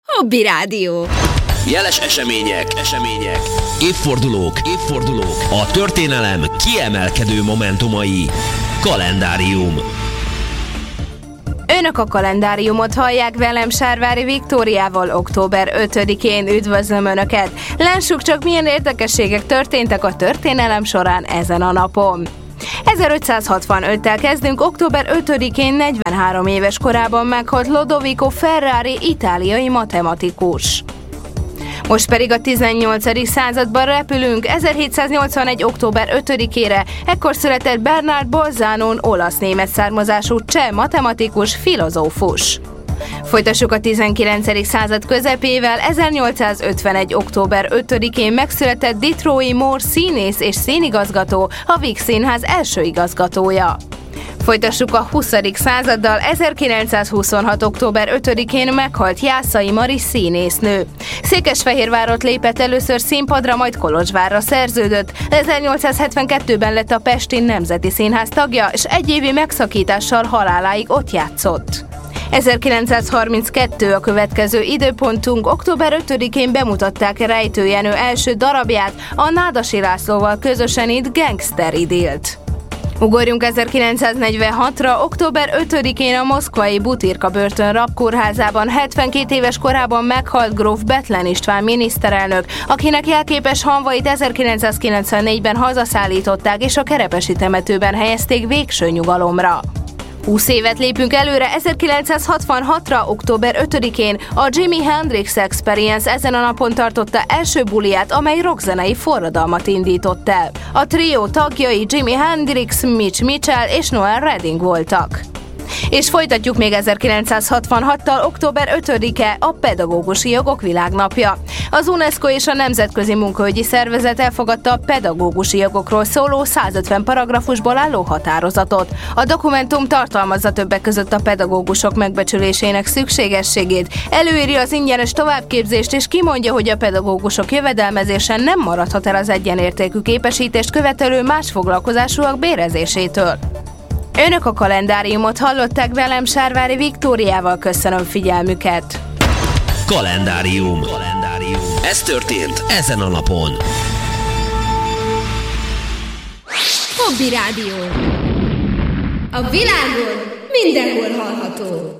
Hobby Rádió. Jeles események. Évfordulók. A történelem kiemelkedő momentumai. Kalendárium. Önök a kalendáriumot hallják, velem Sárvári Viktóriával. Október 5-én üdvözlöm Önöket. Lássuk csak, milyen érdekességek történtek a történelem során ezen a napon. 1565-tel kezdünk. Október 5-én 43 éves korában meghalt Lodovico Ferrari, itáliai matematikus. Most pedig a 18. században repülünk. 1781. október 5-ére, ekkor született Bernard Bolzano, olasz-német származású cseh matematikus, filozófus. Folytassuk a 19. század közepével. 1851. október 5-én megszületett Detroit Moore, színész és színigazgató, a Víg Színház első igazgatója. Folytassuk a 20. századdal. 1926. október 5-én meghalt Jászai Mari színésznő. Székesfehérvárot lépett először színpadra, majd Kolozsvárra szerződött. 1872-ben lett a Pesti Nemzeti Színház tagja, és egy évi megszakítással haláláig ott játszott. 1932 a következő időpontunk. Október 5-én bemutatták Rejtő Jenő első darabját, a Nádasi Lászlóval közösen itt Gangster Idilt. Ugorjunk 1946-ra. Október 5-én a moszkvai Butyrka börtön rabkórházában 72 éves korában meghalt gróf Bethlen István miniszterelnök, akinek jelképes hamvait 1994-ben hazaszállították és a Kerepesi temetőben helyezték végső nyugalomra. 20 évet lépünk előre. 1966-ra. Október 5-én a Jimi Hendrix Experience ezen a napon tartotta első buliát, amely rockzenei forradalmat indított el. A trió tagjai Jimi Hendrix, Mitch Mitchell és Noel Redding voltak. És folytatjuk még 1966-tal. Október 5-e a Pedagógusi Jogok Világnapja. Az UNESCO és a Nemzetközi Munkaügyi Szervezet elfogadta a pedagógusi jogokról szóló 150 paragrafusból álló határozatot. A dokumentum tartalmazza többek között a pedagógusok megbecsülésének szükségességét, előírja az ingyenes továbbképzést és kimondja, hogy a pedagógusok jövedelmezése nem maradhat el az egyenértékű képesítést követelő más foglalkozásúak bérezésétől. Önök a kalendáriumot hallották, velem Sárvári Viktóriával. Köszönöm figyelmüket. Kalendárium. Ez történt ezen a napon. Hobby Rádió. A világon mindenhol hallható.